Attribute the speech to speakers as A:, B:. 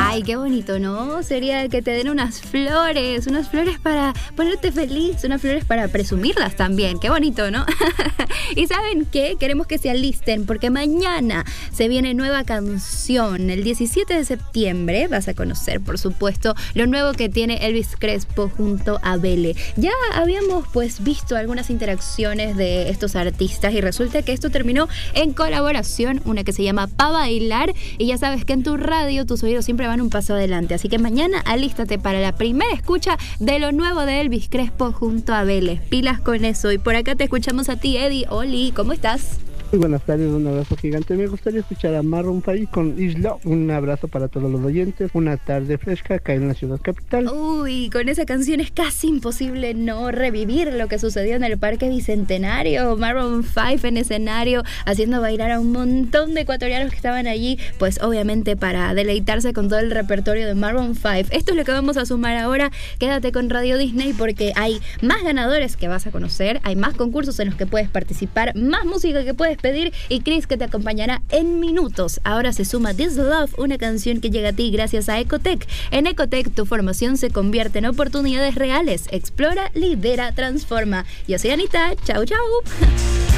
A: Ay, qué bonito, ¿no? Sería que te den unas flores para ponerte feliz, unas flores para presumirlas también. Qué bonito, ¿no? Y ¿saben qué? Queremos que se alisten porque mañana se viene nueva canción. El 17 de septiembre vas a conocer, por supuesto, lo nuevo que tiene Elvis Crespo junto a Bele. Ya habíamos pues visto algunas interacciones de estos artistas y resulta que esto terminó en colaboración, una que se llama Pa' Bailar, y ya sabes que en tu radio tus oídos siempre van un paso adelante, así que mañana alístate para la primera escucha de lo nuevo de Elvis Crespo junto a Vélez. Pilas con eso. Y por acá te escuchamos a ti, Eddie. Oli, ¿cómo estás?
B: Muy buenas tardes, un abrazo gigante. Me gustaría escuchar a Maroon 5 con Isla. Un abrazo para todos los oyentes. Una tarde fresca acá en la ciudad capital.
A: Uy, con esa canción es casi imposible no revivir lo que sucedió en el Parque Bicentenario. Maroon 5 en escenario, haciendo bailar a un montón de ecuatorianos que estaban allí, pues obviamente para deleitarse con todo el repertorio de Maroon 5. Esto es lo que vamos a sumar ahora. Quédate con Radio Disney porque hay más ganadores que vas a conocer, hay más concursos en los que puedes participar, más música que puedes pedir y Chris que te acompañará en minutos. Ahora se suma This Love, una canción que llega a ti gracias a Ecotec. En Ecotec tu formación se convierte en oportunidades reales. Explora, lidera, transforma. Yo soy Anita. Chau, chau.